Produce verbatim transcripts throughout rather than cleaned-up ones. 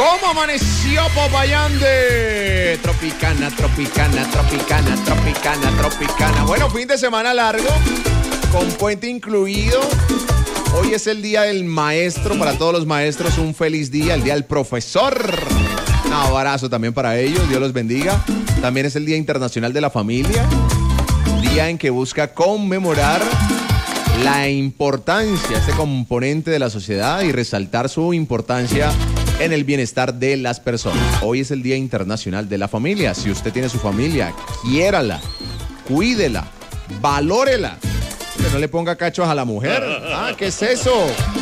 ¿Cómo amaneció Popayán? Tropicana, tropicana, tropicana, tropicana, tropicana. Bueno, fin de semana largo, con puente incluido. Hoy es el día del maestro. Para todos los maestros, un feliz día. El día del profesor. Un abrazo también para ellos. Dios los bendiga. También es el Día Internacional de la Familia. Día en que busca conmemorar la importancia, este componente de la sociedad, y resaltar su importancia en el bienestar de las personas. Hoy es el Día Internacional de la Familia. Si usted tiene su familia, quiérala, cuídela, valórela. Que no le ponga cachos a la mujer. Ah, ¿qué es eso?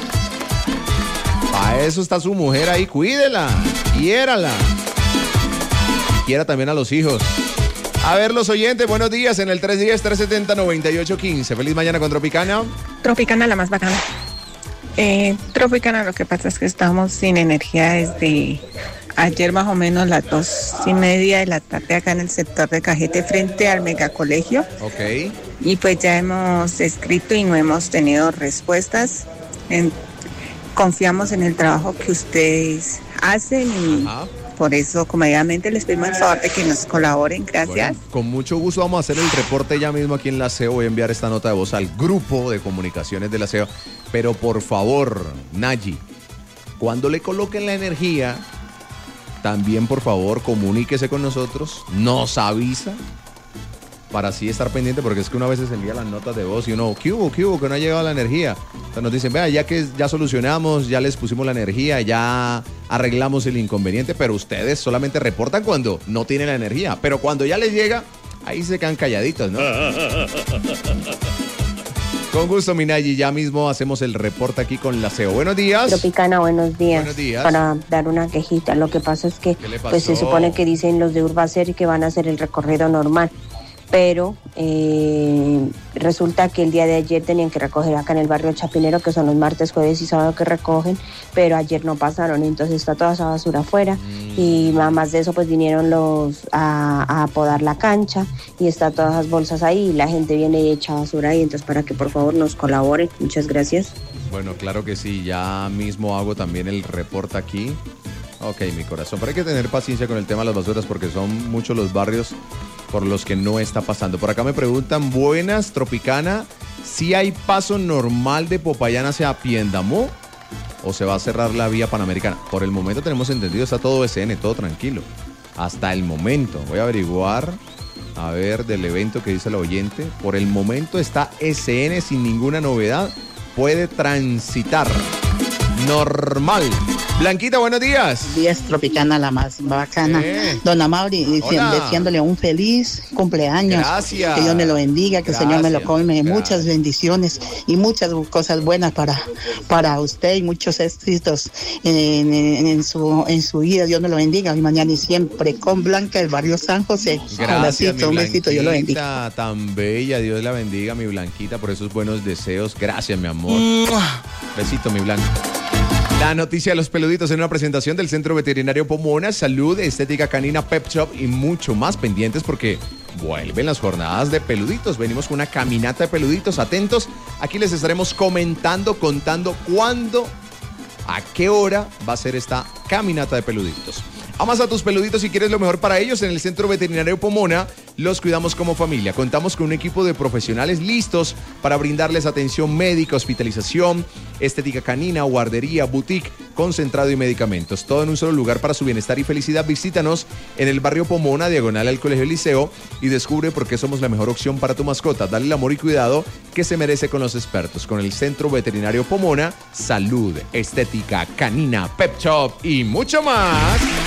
Para eso está su mujer ahí, cuídela, quiérala. Quiera también a los hijos. A ver, los oyentes, buenos días en el tres uno cero, tres siete cero, nueve ocho uno cinco. Feliz mañana con Tropicana. Tropicana, la más bacana. Eh, Tropicana, lo que pasa es que estamos sin energía desde ayer más o menos las dos y media de la tarde acá en el sector de Cajete frente al megacolegio. Ok. Y pues ya hemos escrito y no hemos tenido respuestas. En, confiamos en el trabajo que ustedes hacen y Ajá. por eso comedidamente les pedimos el favor de que nos colaboren. Gracias. Bueno, con mucho gusto vamos a hacer el reporte ya mismo aquí en la S E O. Voy a enviar esta nota de voz al grupo de comunicaciones de la S E O. Pero por favor, Nayi, cuando le coloquen la energía, también por favor comuníquese con nosotros, nos avisa para así estar pendiente, porque es que una vez se envía las notas de voz y uno, ¿qué hubo, qué hubo? Que no ha llegado la energía. Entonces nos dicen, vea, ya que ya solucionamos, ya les pusimos la energía, ya arreglamos el inconveniente, pero ustedes solamente reportan cuando no tienen la energía. Pero cuando ya les llega, ahí se quedan calladitos, ¿no? Con gusto, Minayi, ya mismo hacemos el reporte aquí con la S E O. Buenos días. Tropicana, buenos días. Buenos días. Para dar una quejita, lo que pasa es que pues se supone que dicen los de Urbacer que van a hacer el recorrido normal, pero eh, resulta que el día de ayer tenían que recoger acá en el barrio Chapinero, que son los martes, jueves y sábado que recogen, pero ayer no pasaron, entonces está toda esa basura afuera mm. y además de eso pues vinieron los a, a podar la cancha y está todas las bolsas ahí y la gente viene y echa basura ahí, entonces para que por favor nos colaboren, muchas gracias. Bueno, claro que sí, ya mismo hago también el reporte aquí. Ok, mi corazón, pero hay que tener paciencia con el tema de las basuras porque son muchos los barrios por los que no está pasando. Por acá me preguntan, buenas, Tropicana, ¿si hay paso normal de Popayán hacia Piendamó o se va a cerrar la vía Panamericana? Por el momento tenemos entendido, está todo S N, todo tranquilo. Hasta el momento, voy a averiguar, a ver, del evento que dice el oyente. Por el momento está S N sin ninguna novedad, puede transitar normal. Blanquita, buenos días. Días, Tropicana, la más bacana. Eh. Don Amaury, deseándole un feliz cumpleaños. Gracias. Que Dios me lo bendiga, que Gracias. el Señor me lo colme. Gracias. Muchas bendiciones y muchas cosas buenas para, para usted y muchos éxitos en, en, en, su, en su vida. Dios me lo bendiga. Y mañana y siempre con Blanca del barrio San José. Gracias, un besito, un besito, Dios lo bendiga. Tan bella, Dios la bendiga, mi Blanquita, por esos buenos deseos. Gracias, mi amor. Besito, mi Blanca. La noticia de los peluditos en una presentación del Centro Veterinario Pomona, Salud, Estética Canina, Pep Shop y mucho más, pendientes porque vuelven las jornadas de peluditos. Venimos con una caminata de peluditos, atentos. Aquí les estaremos comentando, contando cuándo, a qué hora va a ser esta caminata de peluditos. Amas a tus peluditos y quieres lo mejor para ellos. En el Centro Veterinario Pomona los cuidamos como familia. Contamos con un equipo de profesionales listos para brindarles atención médica, hospitalización, estética canina, guardería, boutique, concentrado y medicamentos. Todo en un solo lugar para su bienestar y felicidad. Visítanos en el barrio Pomona, diagonal al Colegio Liceo, y descubre por qué somos la mejor opción para tu mascota. Dale el amor y cuidado que se merece con los expertos. Con el Centro Veterinario Pomona, Salud, Estética Canina, Pep Shop y mucho más.